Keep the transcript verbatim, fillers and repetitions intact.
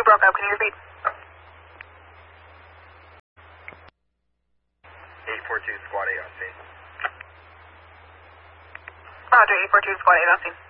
broke up. Can you repeat? eight four two Squad eight on scene. Roger, eight four two Squad eight on scene.